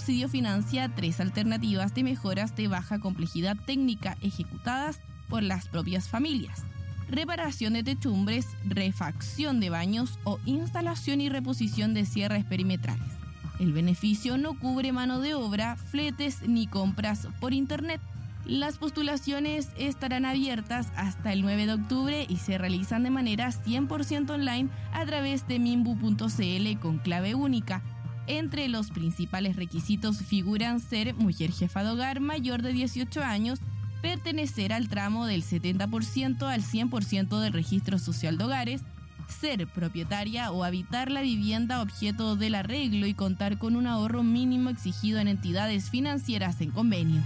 subsidio financia 3 alternativas de mejoras de baja complejidad técnica ejecutadas por las propias familias: reparación de techumbres, refacción de baños o instalación y reposición de cierres perimetrales. El beneficio no cubre mano de obra, fletes ni compras por internet. Las postulaciones estarán abiertas hasta el 9 de octubre y se realizan de manera 100% online a través de minbu.cl con clave única. Entre los principales requisitos figuran ser mujer jefa de hogar mayor de 18 años, pertenecer al tramo del 70% al 100% del registro social de hogares, ser propietaria o habitar la vivienda objeto del arreglo y contar con un ahorro mínimo exigido en entidades financieras en convenio.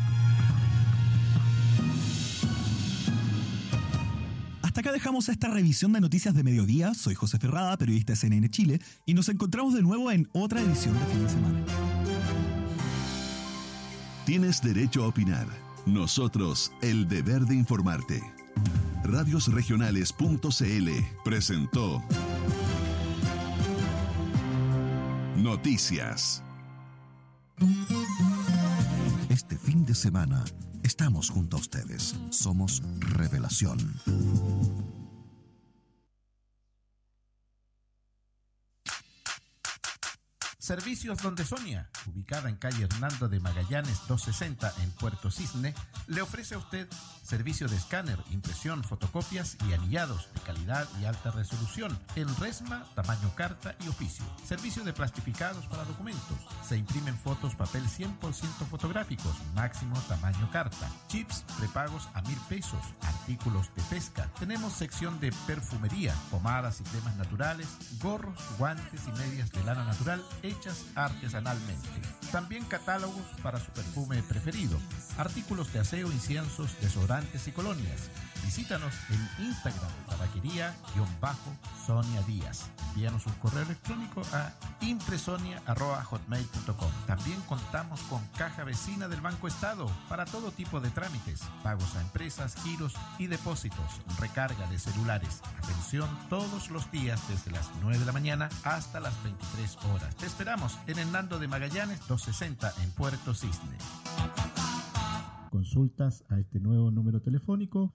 Hasta acá dejamos esta revisión de noticias de mediodía. Soy José Ferrada, periodista de CNN Chile, y nos encontramos de nuevo en otra edición de fin de semana. Tienes derecho a opinar. Nosotros, el deber de informarte. Radiosregionales.cl presentó Noticias. Este fin de semana estamos junto a ustedes. Somos Revelación. Servicios Donde Sonia, ubicada en calle Hernando de Magallanes 260 en Puerto Cisne, le ofrece a usted servicio de escáner, impresión, fotocopias y anillados de calidad y alta resolución en resma, tamaño carta y oficio. Servicio de plastificados para documentos. Se imprimen fotos papel 100% fotográficos, máximo tamaño carta. Chips prepagos a 1,000 pesos. Artículos de pesca. Tenemos sección de perfumería, pomadas y cremas naturales, gorros, guantes y medias de lana natural hechas artesanalmente. También catálogos para su perfume preferido, artículos de aseo, inciensos, desodorantes y colonias. Visítanos en Instagram, tabaquería_Sonia Díaz. Envíanos un correo electrónico a impresonia@hotmail.com. También contamos con caja vecina del Banco Estado para todo tipo de trámites, pagos a empresas, giros y depósitos, recarga de celulares. Atención todos los días desde las 9 de la mañana hasta las 23 horas. Te esperamos en Hernando de Magallanes 260 en Puerto Cisne. Consultas a este nuevo número telefónico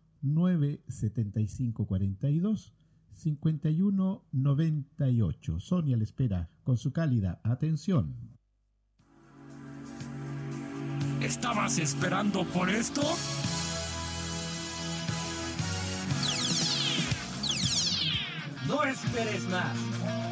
97542-5198. Sonia le espera con su cálida atención. ¿Estabas esperando por esto? No esperes más.